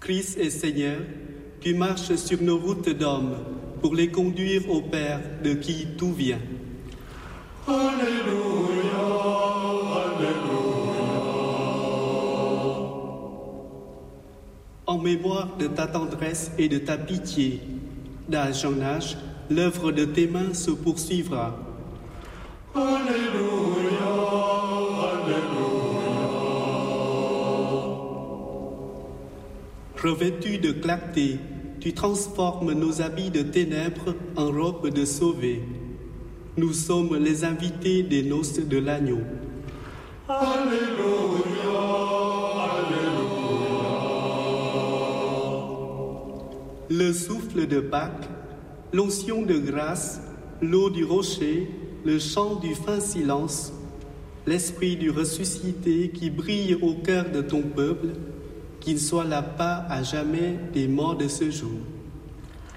Christ est Seigneur, tu marches sur nos routes d'hommes pour les conduire au Père de qui tout vient. Alléluia, Alléluia. En mémoire de ta tendresse et de ta pitié, d'âge en âge, l'œuvre de tes mains se poursuivra. Alléluia, Alléluia. Revêtu de clarté, tu transformes nos habits de ténèbres en robes de sauvés. Nous sommes les invités des noces de l'agneau. Alléluia, Alléluia. Le souffle de Pâques, l'onction de grâce, l'eau du rocher, le chant du fin silence, l'esprit du ressuscité qui brille au cœur de ton peuple, qu'il ne soit là pas à jamais des morts de ce jour.